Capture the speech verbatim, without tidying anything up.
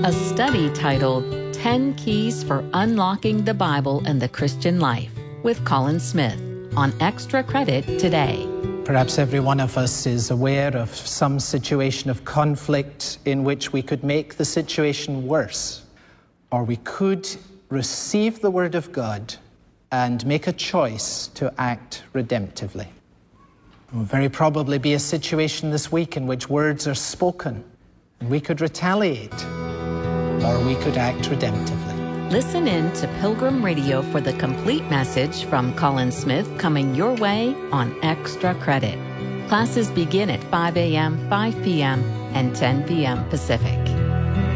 A study titled ten Keys for Unlocking the Bible and the Christian Life with Colin Smith on Extra Credit today. Perhaps every one of us is aware of some situation of conflict in which we could make the situation worse, or we could receive the Word of God and make a choice to act redemptively. There will very probably be a situation this week in which words are spoken, and we could retaliate, or we could act redemptively. Listen in to Pilgrim Radio for the complete message from Colin Smith coming your way on Extra Credit. Classes begin at five a.m., five p.m., and ten p.m. Pacific.